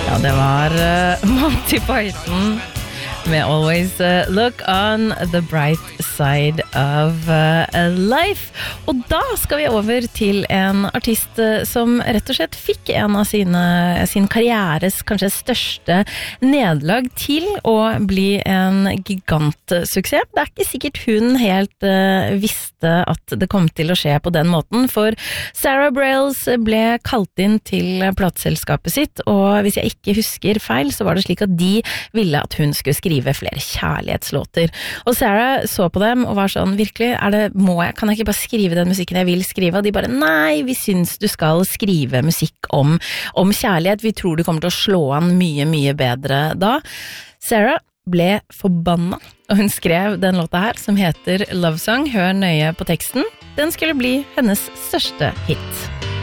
Ja, det var Monty Python med Always Look on the Bright Side of Life. Og da skal vi over til en artist som rett og slett fikk en av sin karrieres kanskje største nederlag til å bli en gigantsuksess. Det ikke sikkert hun helt visste at det kom til å skje på den måten, for Sarah Bareilles ble kalt inn til plateselskapet sitt, og hvis jeg ikke husker feil, så var det slik at de ville at hun skulle skrive flere kjærlighetslåter. Og Sarah så på dem og var sånn, virkelig, kan jeg ikke bare skrive den musikken jeg vil skrive? Og de bare, nei, vi syns du skal skrive musikk om kjærlighet. Vi tror du kommer til å slå an mye, mye bedre da. Sarah ble forbanna, og hun skrev den låta her, som heter Love Song. Hør nøye på teksten. Den skulle bli hennes største hit.